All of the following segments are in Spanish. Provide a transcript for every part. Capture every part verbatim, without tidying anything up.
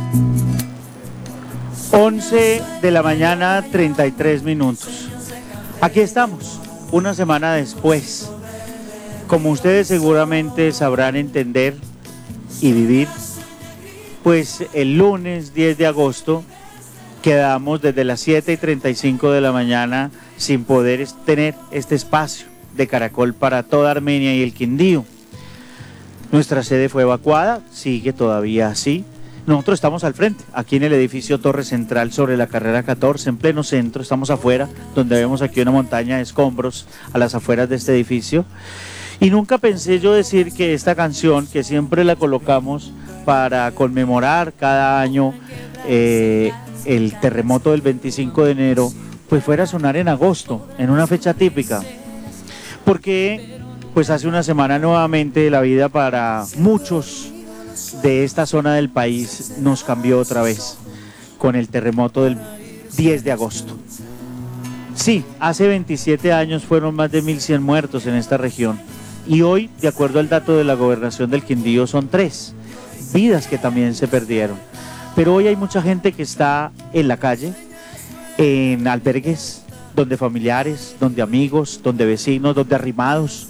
once de la mañana, treinta y tres minutos. Aquí estamos, una semana después. Como ustedes seguramente sabrán entender y vivir, pues el lunes diez de agosto quedamos desde las siete y treinta y cinco de la mañana sin poder tener este espacio de Caracol para toda Armenia y el Quindío. Nuestra sede fue evacuada, sigue todavía así. Nosotros estamos al frente, aquí en el edificio Torre Central sobre la carrera catorce, en pleno centro, estamos afuera, donde vemos aquí una montaña de escombros a las afueras de este edificio. Y nunca pensé yo decir que esta canción, que siempre la colocamos para conmemorar cada año eh, el terremoto del veinticinco de enero, pues fuera a sonar en agosto, en una fecha típica. Porque pues hace una semana nuevamente la vida para muchos de esta zona del país nos cambió otra vez con el terremoto del diez de agosto. Sí, hace veintisiete años fueron más de mil cien muertos en esta región y hoy, de acuerdo al dato de la Gobernación del Quindío, son tres vidas que también se perdieron. Pero hoy hay mucha gente que está en la calle, en albergues, donde familiares, donde amigos, donde vecinos, donde arrimados,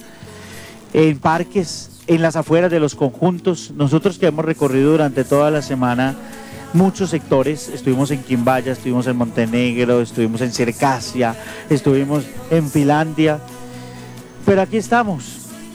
en parques, en las afueras de los conjuntos. Nosotros que hemos recorrido durante toda la semana muchos sectores, estuvimos en Quimbaya, estuvimos en Montenegro, estuvimos en Circasia, estuvimos en Finlandia, pero aquí estamos,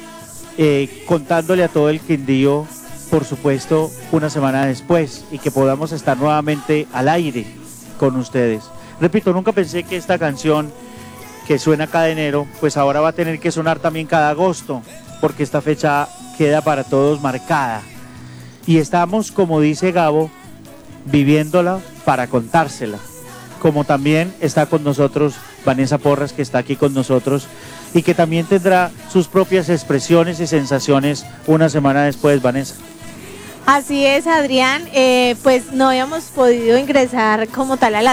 eh, contándole a todo el Quindío, por supuesto, una semana después, y que podamos estar nuevamente al aire con ustedes. Repito, nunca pensé que esta canción que suena cada enero, pues ahora va a tener que sonar también cada agosto, porque esta fecha queda para todos marcada. Y estamos, como dice Gabo, viviéndola para contársela. Como también está con nosotros Vanessa Porras, que está aquí con nosotros, y que también tendrá sus propias expresiones y sensaciones una semana después, Vanessa. Así es, Adrián, eh, pues no habíamos podido ingresar como tal a la